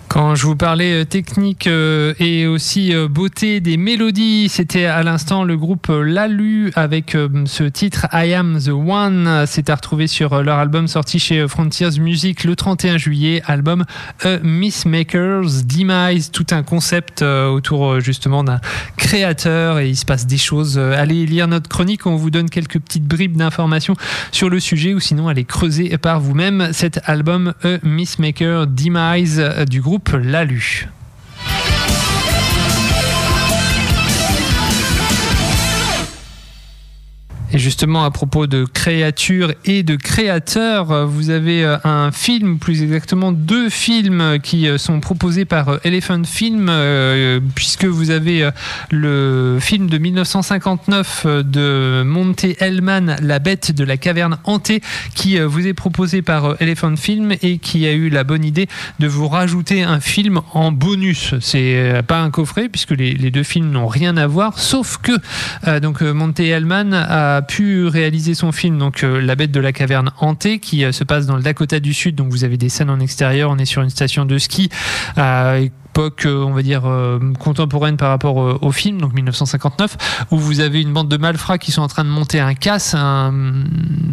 Quand je vous parlais technique et aussi beauté des mélodies, c'était à l'instant le groupe Lalu avec ce titre I Am The One. C'est à retrouver sur leur album sorti chez Frontiers Music le 31 juillet, album A Missmaker's Demise, tout un concept autour justement d'un créateur et il se passe des choses. Allez lire notre chronique, on vous donne quelques petites bribes d'informations sur le sujet ou sinon allez creuser par vous-même cet album A Missmaker's Demise du groupe Lalu. Et justement, à propos de créatures et de créateurs, vous avez un film, plus exactement 2 films qui sont proposés par Elephant Film, puisque vous avez le film de 1959 de Monte Hellman, La Bête de la caverne hantée, qui vous est proposé par Elephant Film et qui a eu la bonne idée de vous rajouter un film en bonus. C'est pas un coffret, puisque les 2 films n'ont rien à voir, sauf que donc Monte Hellman a pu réaliser son film donc La Bête de la caverne hantée qui se passe dans le Dakota du Sud, donc vous avez des scènes en extérieur, on est sur une station de ski époque on va dire contemporaine par rapport au film, donc 1959, où vous avez une bande de malfrats qui sont en train de monter un casse, un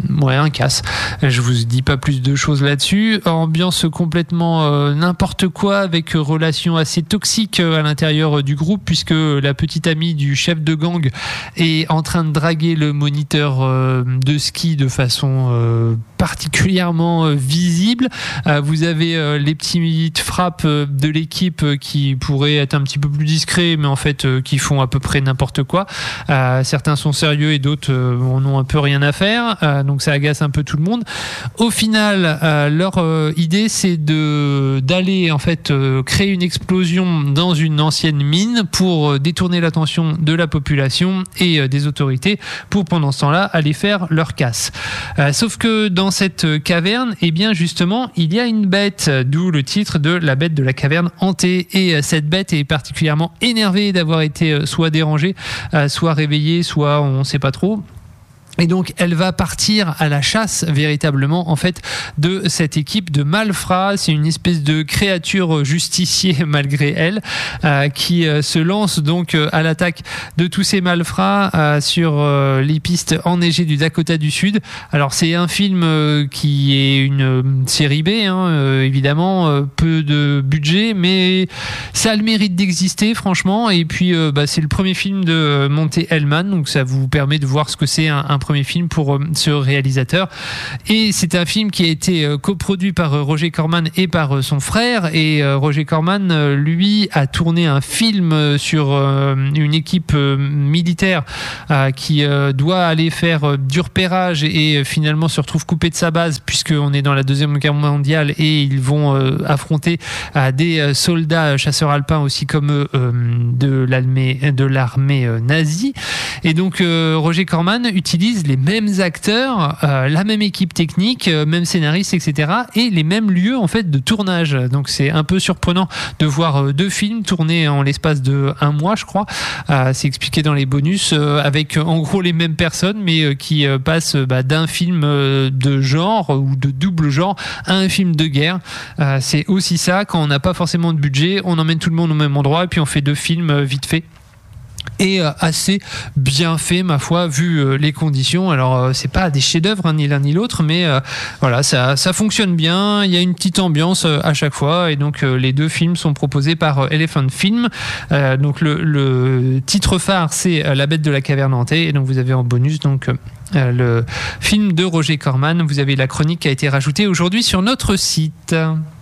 casse. Je vous dis pas plus de choses là-dessus. Ambiance complètement n'importe quoi, avec relation assez toxique à l'intérieur du groupe, puisque la petite amie du chef de gang est en train de draguer le moniteur de ski de façon particulièrement visible. Vous avez les petites frappes de l'équipe qui pourraient être un petit peu plus discrets, mais en fait qui font à peu près n'importe quoi. Certains sont sérieux et d'autres en ont un peu rien à faire, donc ça agace un peu tout le monde. Au final, leur idée c'est d'aller en fait créer une explosion dans une ancienne mine pour détourner l'attention de la population et des autorités pour pendant ce temps-là aller faire leur casse. Sauf que dans cette caverne, eh bien justement, il y a une bête, d'où le titre de La Bête de la caverne hantée. Et cette bête est particulièrement énervée d'avoir été soit dérangée, soit réveillée, soit on ne sait pas trop. Et donc, elle va partir à la chasse, véritablement, en fait, de cette équipe de malfrats. C'est une espèce de créature justicier, malgré elle, qui se lance donc à l'attaque de tous ces malfrats sur les pistes enneigées du Dakota du Sud. Alors, c'est un film qui est une série B, évidemment, peu de budget, mais ça a le mérite d'exister, franchement. Et puis, c'est le premier film de Monte Hellman, donc ça vous permet de voir ce que c'est un premier film pour ce réalisateur. Et c'est un film qui a été coproduit par Roger Corman et par son frère. Et Roger Corman, lui, a tourné un film sur une équipe militaire qui doit aller faire du repérage et finalement se retrouve coupé de sa base puisqu'on est dans la Deuxième Guerre mondiale et ils vont affronter des soldats chasseurs alpins aussi comme eux de l'armée nazie. Et donc Roger Corman utilise les mêmes acteurs, la même équipe technique, même scénariste, etc. et les mêmes lieux en fait de tournage. Donc c'est un peu surprenant de voir 2 films tournés en l'espace de 1 mois, je crois. C'est expliqué dans les bonus avec en gros les mêmes personnes, mais qui passent d'un film de genre ou de double genre à un film de guerre. C'est aussi ça, quand on n'a pas forcément de budget, on emmène tout le monde au même endroit et puis on fait 2 films vite fait. Et assez bien fait, ma foi, vu les conditions. Alors c'est pas des chefs-d'œuvre ni l'un ni l'autre, mais voilà, ça fonctionne bien. Il y a une petite ambiance à chaque fois, et donc les 2 films sont proposés par Elephant Film. Donc le titre phare c'est La Bête de la caverne hantée, et donc vous avez en bonus donc le film de Roger Corman. Vous avez la chronique qui a été rajoutée aujourd'hui sur notre site.